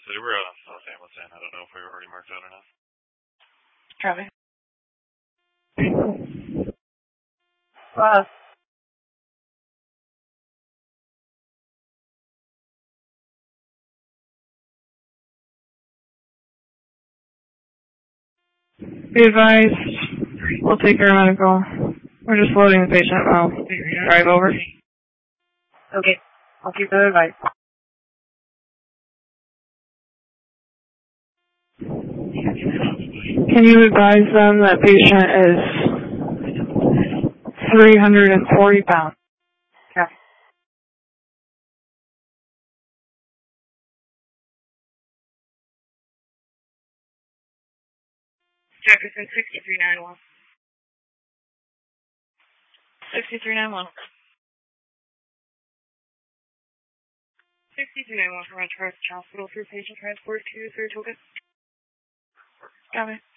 City. We're out on South Hamilton. I don't know if we were already marked out or not. Copy. Be advised, we'll take care of medical. We're just loading the patient. I'll drive over. Okay, I'll keep that advice. Can you advise them that patient is 340 pounds? Okay. Jefferson 6391. 6391. 6391 from Ranch Hospital for patient transport to Saratoga. Got it.